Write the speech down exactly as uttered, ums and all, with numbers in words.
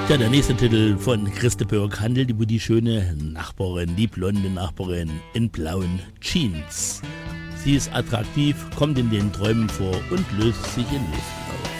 Ja, der nächste Titel von Christe Börk handelt über die schöne Nachbarin, die blonde Nachbarin in blauen Jeans. Sie ist attraktiv, kommt in den Träumen vor und löst sich in Luft auf.